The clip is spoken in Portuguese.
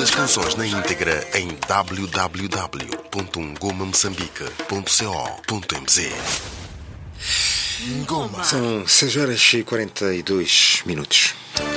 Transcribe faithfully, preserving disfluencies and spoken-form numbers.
as canções na íntegra em w w w ponto ngoma moçambique ponto co ponto m z. São seis horas e quarenta e dois minutos.